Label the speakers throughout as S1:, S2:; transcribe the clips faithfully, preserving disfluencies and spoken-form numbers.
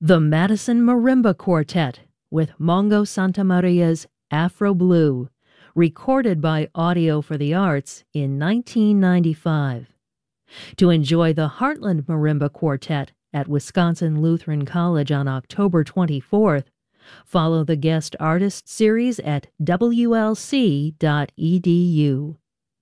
S1: The Madison Marimba Quartet with Mongo Santamaria's Afro Blue, recorded by Audio for the Arts in nineteen ninety-five. To enjoy the Heartland Marimba Quartet at Wisconsin Lutheran College on October twenty-fourth, follow the Guest Artist Series at W L C dot E D U.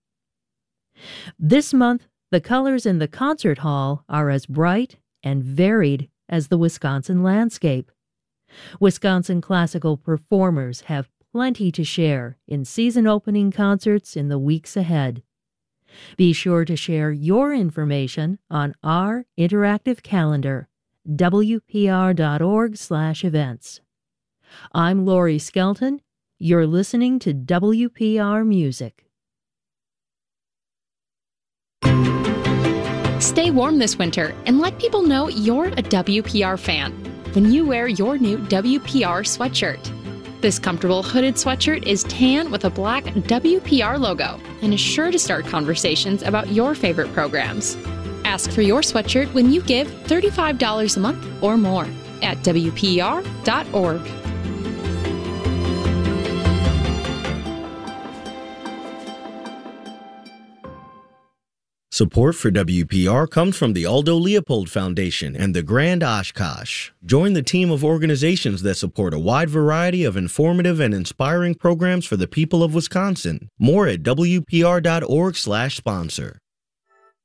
S1: This month, the colors in the concert hall are as bright and varied as the Wisconsin landscape. Wisconsin classical performers have plenty to share in season-opening concerts in the weeks ahead. Be sure to share your information on our interactive calendar, W P R dot org slash events. I'm Lori Skelton. You're listening to W P R Music.
S2: Stay warm this winter and let people know you're a W P R fan when you wear your new W P R sweatshirt. This comfortable hooded sweatshirt is tan with a black W P R logo and is sure to start conversations about your favorite programs. Ask for your sweatshirt when you give thirty-five dollars a month or more at W P R dot org.
S3: Support for W P R comes from the Aldo Leopold Foundation and the Grand Oshkosh. Join the team of organizations that support a wide variety of informative and inspiring programs for the people of Wisconsin. More at W P R dot org slash sponsor.